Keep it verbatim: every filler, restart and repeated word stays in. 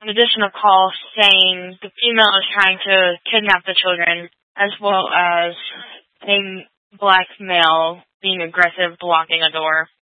an additional call saying the female is trying to kidnap the children, as well as a black male being aggressive, blocking a door.